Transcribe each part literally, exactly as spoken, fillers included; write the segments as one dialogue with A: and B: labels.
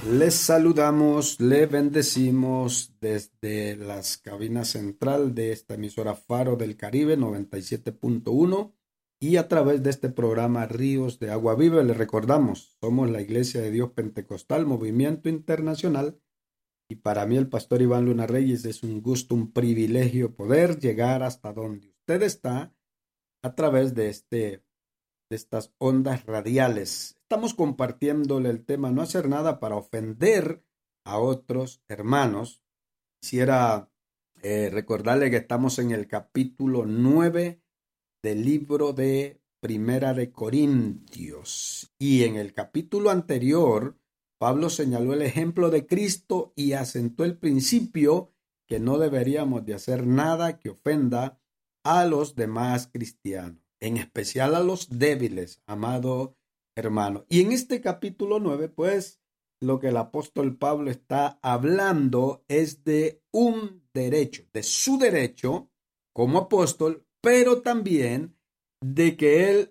A: Les saludamos, les bendecimos desde las cabinas central de esta emisora Faro del Caribe noventa y siete punto uno y a través de este programa Ríos de Agua Viva. Les recordamos, somos la Iglesia de Dios Pentecostal Movimiento Internacional y para mí el pastor Iván Luna Reyes es un gusto, un privilegio poder llegar hasta donde usted está a través de este de estas ondas radiales. Estamos compartiéndole el tema no hacer nada para ofender a otros hermanos. Quisiera eh, recordarle que estamos en el capítulo nueve del libro de Primera de Corintios. Y en el capítulo anterior, Pablo señaló el ejemplo de Cristo y asentó el principio que no deberíamos de hacer nada que ofenda a los demás cristianos, en especial a los débiles, amado hermano. Y en este capítulo nueve, pues, lo que el apóstol Pablo está hablando es de un derecho, de su derecho como apóstol, pero también de que él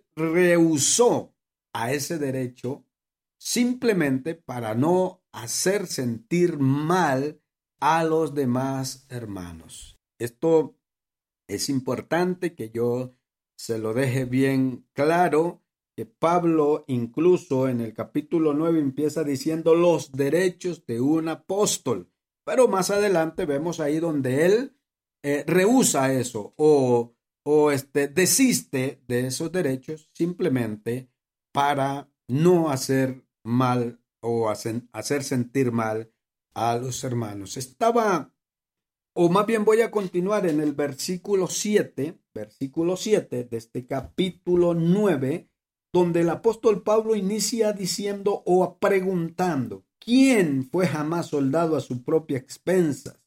A: rehusó a ese derecho simplemente para no hacer sentir mal a los demás hermanos. Esto es importante que yo se lo deje bien claro, que Pablo incluso en el capítulo nueve empieza diciendo los derechos de un apóstol, pero más adelante vemos ahí donde él eh, rehúsa eso o, o este, desiste de esos derechos simplemente para no hacer mal o hacer, hacer sentir mal a los hermanos. Estaba o más bien voy a continuar en el versículo siete, versículo siete de este capítulo nueve, donde el apóstol Pablo inicia diciendo o preguntando, ¿quién fue jamás soldado a su propia expensas?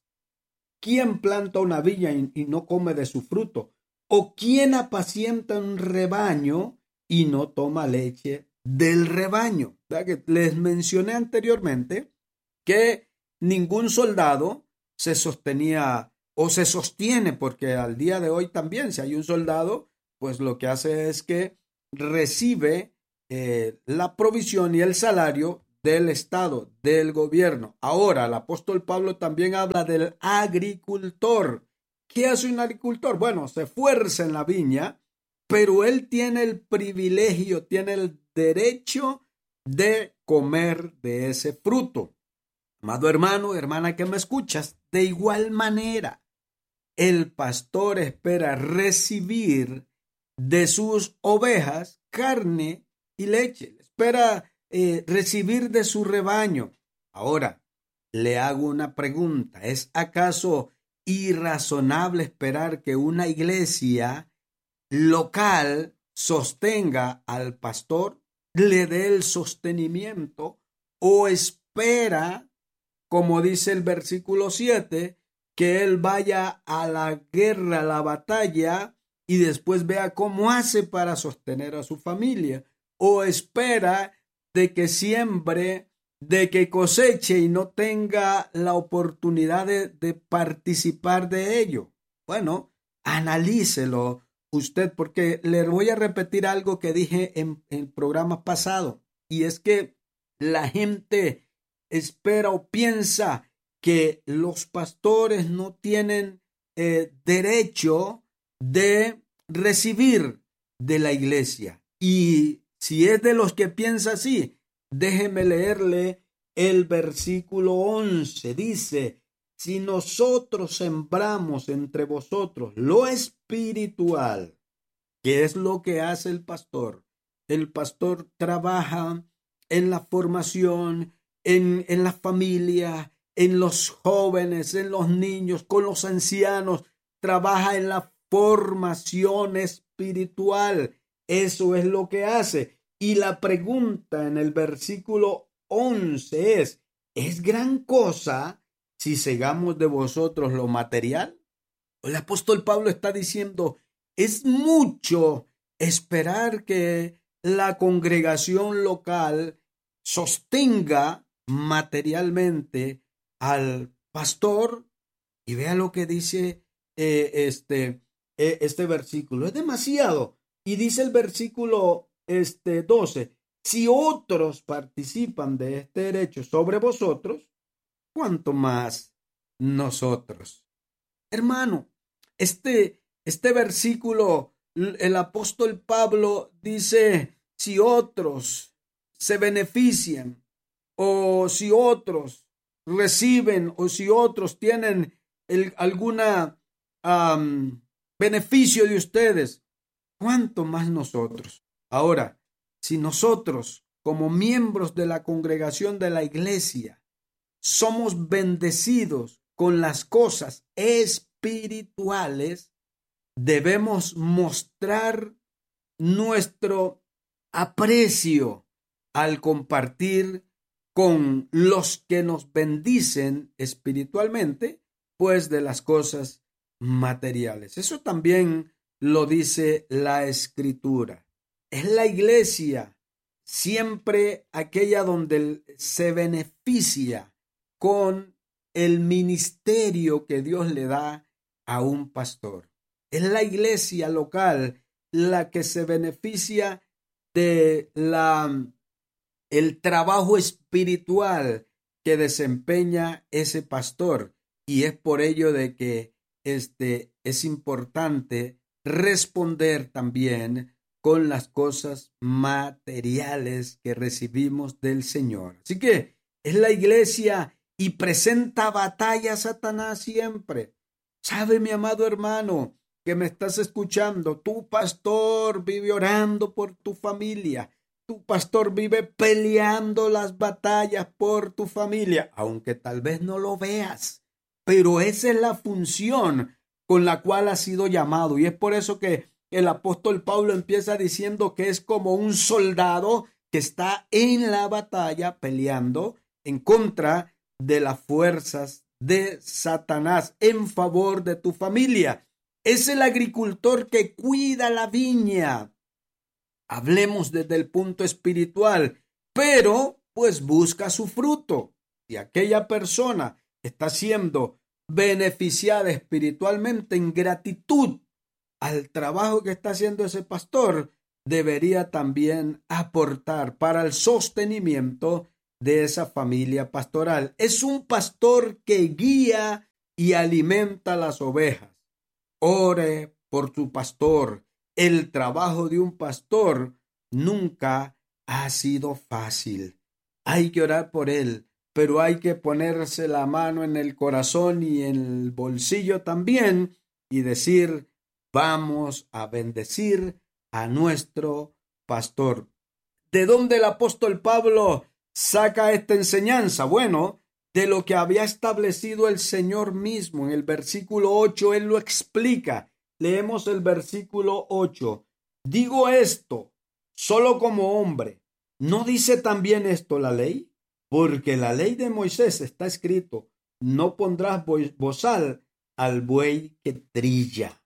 A: ¿Quién planta una viña y, y no come de su fruto? ¿O quién apacienta un rebaño y no toma leche del rebaño? ¿Verdad? Que les mencioné anteriormente que ningún soldado se sostenía o se sostiene, porque al día de hoy también, si hay un soldado, pues lo que hace es que recibe eh, la provisión y el salario del Estado, del gobierno. Ahora, el apóstol Pablo también habla del agricultor. ¿Qué hace un agricultor? Bueno, se esfuerza en la viña, pero él tiene el privilegio, tiene el derecho de comer de ese fruto. Amado hermano, hermana que me escuchas, de igual manera, el pastor espera recibir de sus ovejas carne y leche. Espera eh, recibir de su rebaño. Ahora, le hago una pregunta. ¿Es acaso irrazonable esperar que una iglesia local sostenga al pastor, le dé el sostenimiento o espera, como dice el versículo siete, que él vaya a la guerra, a la batalla, y después vea cómo hace para sostener a su familia? ¿O espera de que siembre, de que coseche y no tenga la oportunidad de, de participar de ello? Bueno, analícelo usted, porque le voy a repetir algo que dije en, en el programa pasado, y es que la gente espera o piensa que los pastores no tienen eh, derecho de recibir de la iglesia. Y si es de los que piensa así, déjeme leerle el versículo once. Dice, si nosotros sembramos entre vosotros lo espiritual, ¿qué es lo que hace el pastor? El pastor trabaja en la formación, en, en la familia, en los jóvenes, en los niños, con los ancianos, trabaja en la formación espiritual. Eso es lo que hace. Y la pregunta en el versículo once es, ¿es gran cosa si segamos de vosotros lo material? El apóstol Pablo está diciendo, es mucho esperar que la congregación local sostenga materialmente al pastor. Y vea lo que dice eh, este, eh, este versículo. Es demasiado. Y dice el versículo este, doce, Si otros participan de este derecho sobre vosotros, ¿cuánto más nosotros? Hermano, este, este versículo, el apóstol Pablo dice, si otros se benefician o si otros reciben o si otros tienen el, alguna um, beneficio de ustedes, ¿cuánto más nosotros? Ahora, si nosotros, como miembros de la congregación de la iglesia, somos bendecidos con las cosas espirituales, debemos mostrar nuestro aprecio al compartir con los que nos bendicen espiritualmente, pues de las cosas materiales. Eso también lo dice la Escritura. Es la iglesia siempre aquella donde se beneficia con el ministerio que Dios le da a un pastor. Es la iglesia local la que se beneficia de la, el trabajo espiritual que desempeña ese pastor. Y es por ello de que este, es importante responder también con las cosas materiales que recibimos del Señor. Así que es la iglesia y presenta batalla a Satanás siempre. ¿Sabe, mi amado hermano, que me estás escuchando? Tu pastor vive orando por tu familia. Tu pastor vive peleando las batallas por tu familia, aunque tal vez no lo veas. Pero esa es la función con la cual ha sido llamado. Y es por eso que el apóstol Pablo empieza diciendo que es como un soldado que está en la batalla peleando en contra de las fuerzas de Satanás en favor de tu familia. Es el agricultor que cuida la viña. Hablemos desde el punto espiritual, pero pues busca su fruto. Si aquella persona está siendo beneficiada espiritualmente en gratitud al trabajo que está haciendo ese pastor, debería también aportar para el sostenimiento de esa familia pastoral. Es un pastor que guía y alimenta las ovejas. Ore por tu pastor. El trabajo de un pastor nunca ha sido fácil. Hay que orar por él, pero hay que ponerse la mano en el corazón y en el bolsillo también y decir, vamos a bendecir a nuestro pastor. ¿De dónde el apóstol Pablo saca esta enseñanza? Bueno, de lo que había establecido el Señor mismo. En el versículo ocho, él lo explica. Leemos el versículo ocho. Digo esto solo como hombre. ¿No dice también esto la ley? Porque la ley de Moisés está escrito, no pondrás bozal al buey que trilla.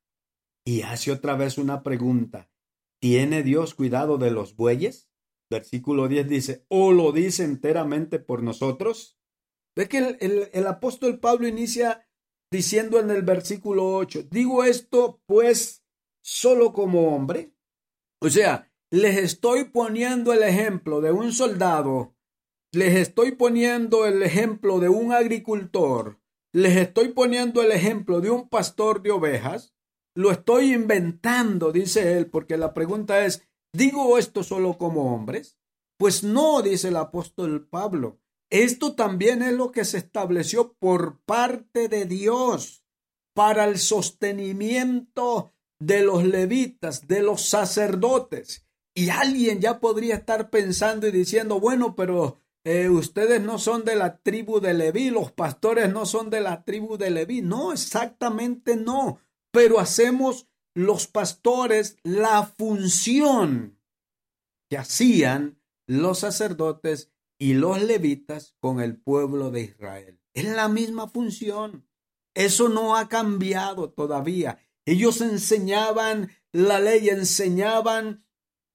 A: Y hace otra vez una pregunta. ¿Tiene Dios cuidado de los bueyes? Versículo diez dice, ¿o lo dice enteramente por nosotros? Ve que el, el, el apóstol Pablo inicia diciendo en el versículo ocho, digo esto pues solo como hombre. O sea, les estoy poniendo el ejemplo de un soldado, les estoy poniendo el ejemplo de un agricultor, les estoy poniendo el ejemplo de un pastor de ovejas. Lo estoy inventando, dice él, porque la pregunta es, ¿digo esto solo como hombres? Pues no, dice el apóstol Pablo. Esto también es lo que se estableció por parte de Dios para el sostenimiento de los levitas, de los sacerdotes. Y alguien ya podría estar pensando y diciendo, bueno, pero eh, ustedes no son de la tribu de Leví, los pastores no son de la tribu de Leví. No, exactamente no. Pero hacemos los pastores la función que hacían los sacerdotes y los levitas con el pueblo de Israel. Es la misma función. Eso no ha cambiado todavía. Ellos enseñaban la ley, enseñaban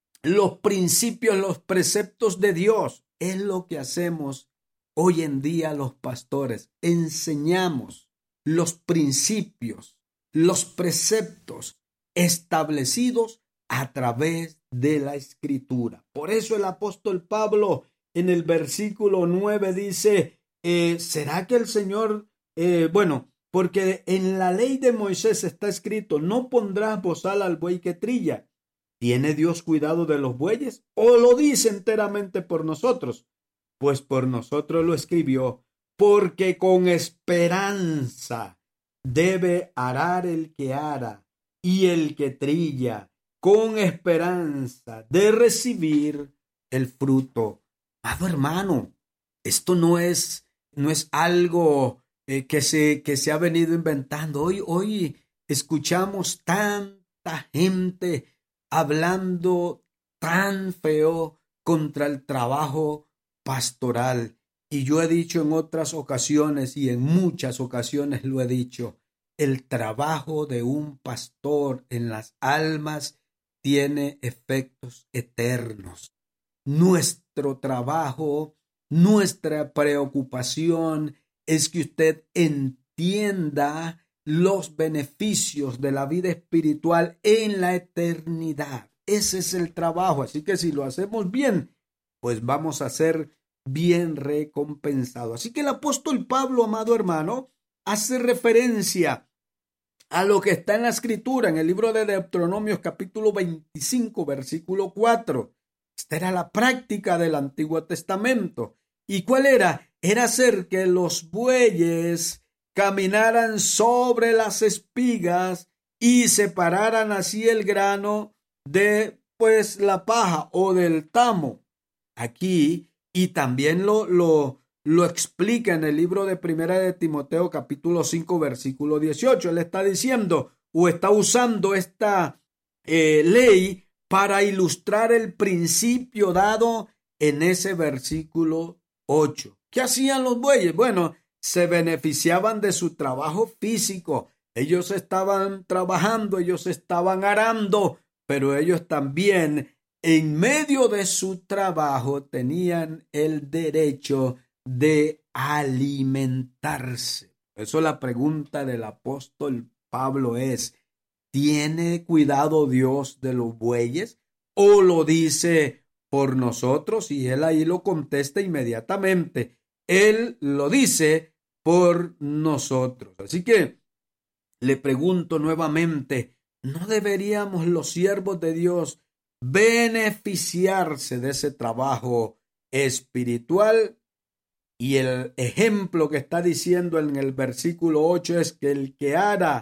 A: los principios, los preceptos de Dios. Es lo que hacemos hoy en día los pastores. Enseñamos los principios, los preceptos establecidos a través de la Escritura. Por eso el apóstol Pablo en el versículo nueve dice, eh, ¿será que el Señor, eh, bueno, porque en la ley de Moisés está escrito, no pondrás bozal al buey que trilla? ¿Tiene Dios cuidado de los bueyes? ¿O lo dice enteramente por nosotros? Pues por nosotros lo escribió, porque con esperanza debe arar el que ara y el que trilla, con esperanza de recibir el fruto. Amado hermano, esto no es, no es algo eh, que, se, que se ha venido inventando. Hoy, hoy escuchamos tanta gente hablando tan feo contra el trabajo pastoral. Y yo he dicho en otras ocasiones y en muchas ocasiones lo he dicho, el trabajo de un pastor en las almas tiene efectos eternos. Nuestro trabajo, nuestra preocupación es que usted entienda los beneficios de la vida espiritual en la eternidad. Ese es el trabajo. Así que si lo hacemos bien, pues vamos a ser bien recompensados. Así que el apóstol Pablo, amado hermano, hace referencia a lo que está en la Escritura, en el libro de Deuteronomios capítulo veinticinco, versículo cuatro. Esta era la práctica del Antiguo Testamento. ¿Y cuál era? Era hacer que los bueyes caminaran sobre las espigas y separaran así el grano de pues la paja o del tamo. Aquí, y también lo, lo, lo explica en el libro de Primera de Timoteo capítulo cinco versículo dieciocho. Él está diciendo o está usando esta eh, ley para ilustrar el principio dado en ese versículo ocho. ¿Qué hacían los bueyes? Bueno, se beneficiaban de su trabajo físico. Ellos estaban trabajando, ellos estaban arando, pero ellos también, en medio de su trabajo, tenían el derecho de alimentarse. Por eso la pregunta del apóstol Pablo es, ¿tiene cuidado Dios de los bueyes o lo dice por nosotros? Y él ahí lo contesta inmediatamente. Él lo dice por nosotros. Así que le pregunto nuevamente, ¿no deberíamos los siervos de Dios beneficiarse de ese trabajo espiritual? Y el ejemplo que está diciendo en el versículo ocho es que el que ara